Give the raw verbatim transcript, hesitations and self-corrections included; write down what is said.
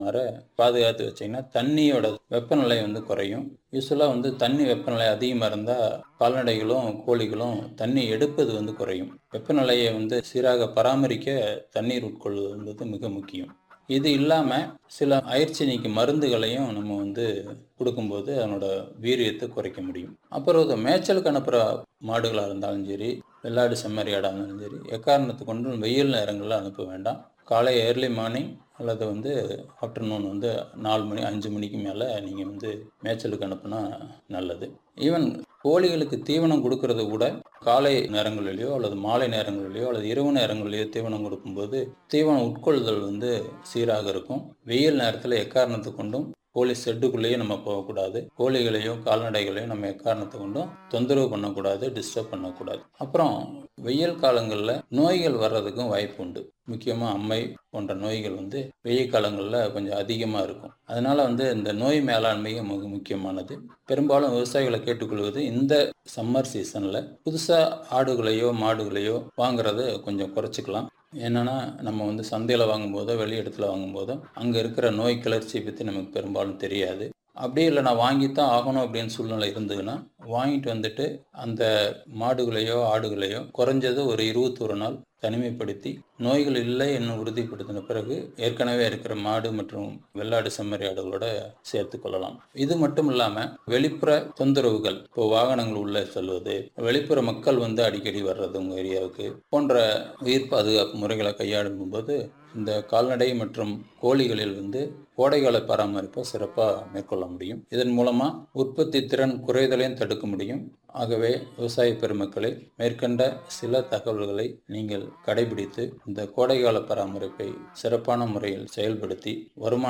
வர பாதுகாத்து வச்சீங்கன்னா, தண்ணியோட வெப்பநிலை வந்து குறையும். யூசுவலா வந்து தண்ணி வெப்பநிலை அதிகமா இருந்தா, கால்நடைகளும், கோழிகளும் தண்ணி எடுப்பது வந்து குறையும். வெப்பநிலையை வந்து சீராக பராமரிக்க தண்ணீர் உட்கொள்வது என்பது மிக முக்கியம். இது இல்லாம சில அயற்சி நீக்கி மருந்துகளையும் நம்ம வந்து குடுக்கும்போது, அதனோட வீரியத்த குறைக்க முடியும். அப்புறம் இத மேய்ச்சலுக்கு அனுப்புற மாடுகளா இருந்தாலும் சரி, வெள்ளாடு, செம்மறி ஆடா இருந்தாலும் சரி, எக்காரணத்துக் கொண்டும் வெயில் நேரங்கள்ல அனுப்ப வேண்டாம். காலை ஏர்லி மார்னிங் அல்லது வந்து ஆஃப்டர்நூன் வந்து நாலு மணி, அஞ்சு மணிக்கு மேல நீங்க வந்து மேய்ச்சலுக்கு அனுப்புனா நல்லது. ஈவன் கோழிகளுக்கு தீவனம் குடுக்கறது கூட காலை நேரங்களிலயோ, அல்லது மாலை நேரங்களிலயோ, அல்லது இரவு நேரங்களிலயோ தீவனம் குடுக்கும்போது, தீவனம் உட்கொள்ளுதல் வந்து சீராக இருக்கும். வெயில் நேரத்தில எக்காரணத்துக் கொண்டும் கோழி ஷெட்டுக்குள்ளேயே நம்ம போகக்கூடாது. கோழிகளையும், கால்நடைகளையும் நம்ம எக்காரணத்துக் கொண்டும் தொந்தரவு பண்ணக்கூடாது, டிஸ்டர்ப் பண்ணக்கூடாது. அப்புறம் வெயில் காலங்கள்ல நோய்கள் வர்றதுக்கும் வாய்ப்பு உண்டு. முக்கியமா அம்மை போன்ற நோய்கள் வந்து வெயில் காலங்கள்ல கொஞ்சம் அதிகமா இருக்கும். அதனால வந்து இந்த நோய் மேலாண்மை மிக முக்கியமானது. பெரும்பாலும் விவசாயிகள கேட்டுக்கொள்வது, இந்த சம்மர் சீசன்ல புதுசா ஆடுகளையோ, மாடுகளையோ வாங்குறத கொஞ்சம் குறைச்சுக்கலாம். என்னன்னா, நம்ம வந்து சந்தையில வாங்கும்போதோ, வெளி இடத்துல வாங்கும்போதோ, அங்க இருக்கிற நோய் கிளர்ச்சிய பத்தி நமக்கு பெரும்பாலும் தெரியாது. அப்படியே இல்ல நான் வாங்கித்தான் ஆகணும் அப்படின்னு சூழ்நிலை இருந்ததுன்னா, வாங்கிட்டு வந்துட்டு அந்த மாடுகளையோ, ஆடுகளையோ குறைஞ்சது ஒரு இருபத்தி ஒன்று நாள் தனிமைப்படுத்தி, நோய்கள் இல்லை என்று உறுதிப்படுத்தின பிறகு, ஏற்கனவே இருக்கிற மாடு மற்றும் வெள்ளாடு, செம்மறி ஆடுகளோட சேர்த்துக் கொள்ளலாம். இது மட்டும் இல்லாம வெளிப்புற தொந்தரவுகள், இப்போ வாகனங்கள் உள்ளே செல்வது, வெளிப்புற மக்கள் வந்து அடிக்கடி வர்றது உங்க ஏரியாவுக்கு, போன்ற உயிர் பாதுகாப்பு முறைகளை கையாளும்போது, இந்த கால்நடை மற்றும் கோழிகளில் வந்து கோடைகால பராமரிப்பை சிறப்பா மேற்கொள்ள முடியும். இதன் மூலமா உற்பத்தி திறன் குறைதலையும் தடுக்க முடியும். ஆகவே விவசாய பெருமக்களே, மேற்கண்ட சில தகவல்களை நீங்கள் கடைபிடித்து, இந்த கோடைகால பராமரிப்பை சிறப்பான முறையில் செயல்படுத்தி வருமான